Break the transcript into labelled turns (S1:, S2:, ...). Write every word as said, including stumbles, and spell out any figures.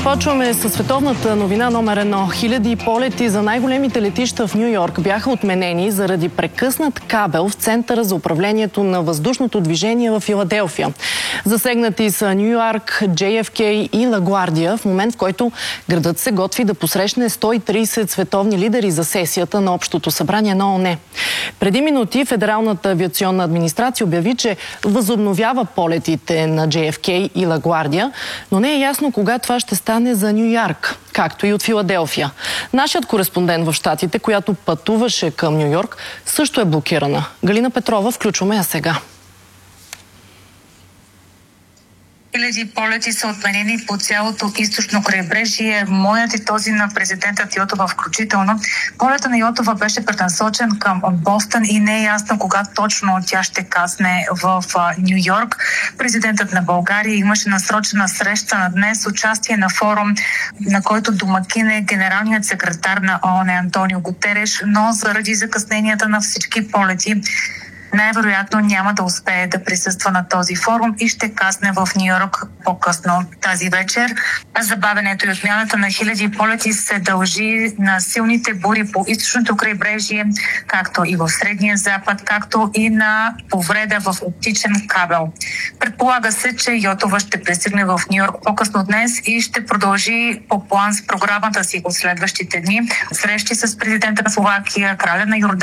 S1: Започваме с световната новина номер едно. Хиляди полети за най-големите летища в Ню Йорк бяха отменени заради прекъснат кабел в Центъра за управлението на въздушното движение в Филаделфия. Засегнати са Ню Йорк, Джей Еф Кей и Лагуардия, в момент в който градът се готви да посрещне сто и трийсет световни лидери за сесията на Общото събрание на ООН. Преди минути Федералната авиационна администрация обяви, че възобновява полетите на Джей Еф Кей и Лагуардия, но не е ясно кога това ще стане за Ню Йорк, както и от Филаделфия. Нашият кореспондент в Щатите, която пътуваше към Ню Йорк, също е блокирана. Галина Петрова, включваме я сега.
S2: Хиляди полети са отменени по цялото източно крайбрежие, моят и този на президентът Йотова включително. Полета на Йотова беше преднасочен към Бостън и не е ясно кога точно тя ще касне в Ню Йорк. Президентът на България имаше насрочена среща на днес, участие на форум, на който домакин е генералният секретар на ООН Антонио Гутереш, но заради закъсненията на всички полети най-вероятно няма да успее да присъства на този форум и ще касне в Ню Йорк по-късно тази вечер. Забавянето и отмяната на хиляди полети се дължи на силните бури по източното крайбрежие, както и в Средния Запад, както и на повреда в оптичен кабел. Предполага се, че Йотова ще пристигне в Ню Йорк по-късно днес и ще продължи по план с програмата си от следващите дни. Срещи с президента на Словакия, краля на Йордания,